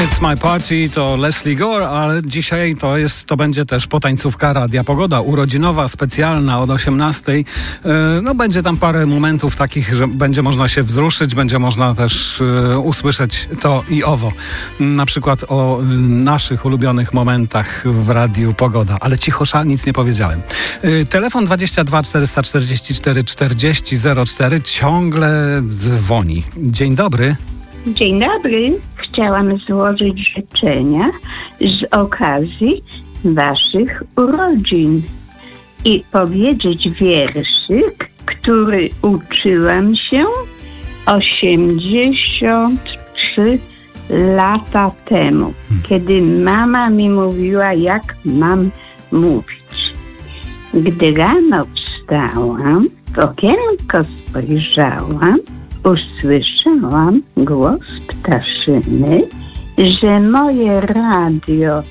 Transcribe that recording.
It's My Party to Leslie Gore, ale dzisiaj to będzie też potańcówka Radia Pogoda, urodzinowa, specjalna od 18:00. No będzie tam parę momentów takich, że będzie można się wzruszyć, będzie można też usłyszeć to i owo. Na przykład o naszych ulubionych momentach w Radiu Pogoda. Ale cichosza, nic nie powiedziałem. Telefon 22 444 40 04 ciągle dzwoni. Dzień dobry. Dzień dobry. Chciałam złożyć życzenia z okazji waszych urodzin i powiedzieć wierszyk, który uczyłam się 83 lata temu, kiedy mama mi mówiła, jak mam mówić. Gdy rano wstałam, w okienko spojrzałam, usłyszałam głos ptaszyny, że moje radio